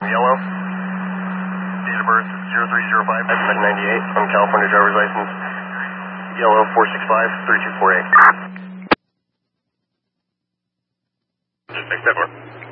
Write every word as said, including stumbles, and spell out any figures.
Yellow. Date of birth zero three zero five nineteen ninety-eight from California driver's license. Yellow four six five three two four eight. Just take that one.